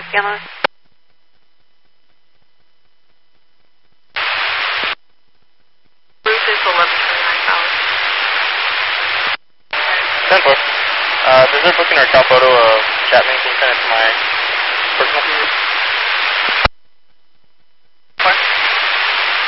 Yellow. Route is 1129 South. 10-4. There's a booking our cal photo of Chapman. Can you send it to my